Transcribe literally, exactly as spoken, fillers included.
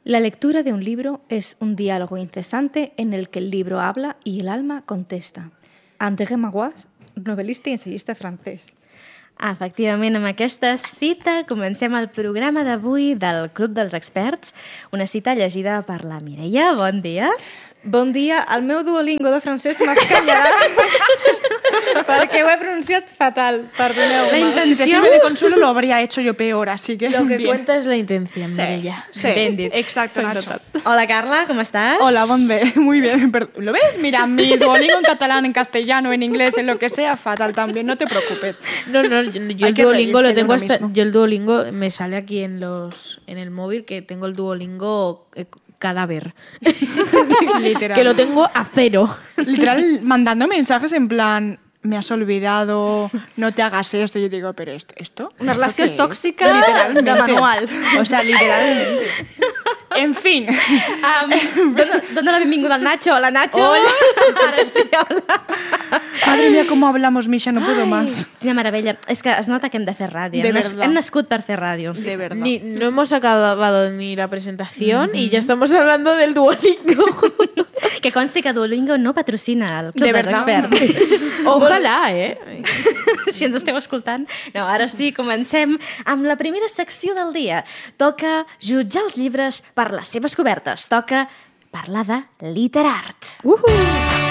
La lectura de un libro es un diálogo incesante en el que el libro habla y el alma contesta. André Magois, novel·lista i ensayista francès. Efectivament, amb aquesta cita comencem el programa d'avui del Club dels Experts, una cita llegida per la Mireia. Bon dia. Bon dia. El meu Duolingo de francès m'escanyarà porque lo he pronunciado fatal. Perdoneu-me. La intención... Si te sirve de consuelo lo habría hecho yo peor, así que Lo que bien. cuenta es la intención, Sí, Mireia. sí, Ben dit. exacto, Nacho. Hola, Carla, ¿cómo estás? Hola, bon bé, muy bien. Pero, ¿lo ves? Mira, mi Duolingo en catalán, en castellano, en inglés, en lo que sea, fatal también, no te preocupes. No, no, yo, yo Hay el que Duolingo reírse lo tengo de uno hasta... mismo. Yo el Duolingo me sale aquí en los en el móvil que tengo el Duolingo eh, cadáver. Literal. Que lo tengo a cero. Literal, mandando mensajes en plan, me has olvidado, no te hagas esto. Yo digo, pero esto, ¿esto? Una ¿esto relación qué es? tóxica Literalmente. de manual. O sea, literalmente. En fin. Um, dona, dona la benvinguda al Nacho. Hola, Nacho. Hola. Ara sí, hola. Madre mía, cómo hablamos, Misha, no puedo más. Quina meravella. És que es nota que hem de fer ràdio. De hem, nas verdad. hem nascut per fer ràdio. De verdad. Ni, no hemos acabado ni la presentación y ya estamos hablando del Duolingo. Que consti que Duolingo no patrocina el Club De dels verdad. Experts. Ojalá, ¿eh? Si ens esteu escoltant. No, ara sí, comencem amb la primera secció del dia. Toca jutjar els llibres per les seves cobertes. Toca parlar de literart. Uhu.